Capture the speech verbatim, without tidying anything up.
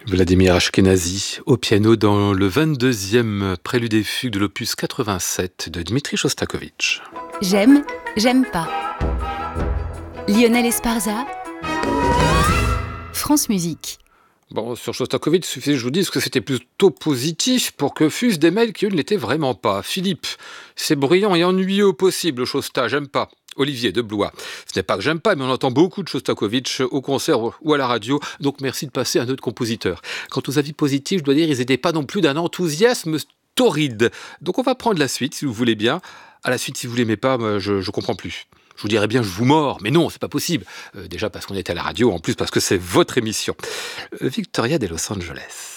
Vladimir Ashkenazy au piano dans le vingt-deuxième prélude et fugue de l'opus quatre-vingt-sept de Dmitri Shostakovich. J'aime, j'aime pas. Lionel Esparza, France Musique. Bon, sur Shostakovich, il suffit que je vous dise que c'était plutôt positif pour que fussent des mails qui, eux, ne l'étaient vraiment pas. Philippe, c'est bruyant et ennuyeux au possible, Shosta, j'aime pas. Olivier de Blois. Ce n'est pas que j'aime pas, mais on entend beaucoup de Shostakovich au concert ou à la radio, donc merci de passer à un autre compositeur. Quant aux avis positifs, je dois dire, ils n'étaient pas non plus d'un enthousiasme torride. Donc on va prendre la suite, si vous voulez bien. À la suite, si vous l'aimez pas, je, je comprends plus. Je vous dirais bien, je vous mords, mais non, c'est pas possible. Euh, déjà parce qu'on est à la radio, en plus parce que c'est votre émission. Euh, Victoria de Los Angeles.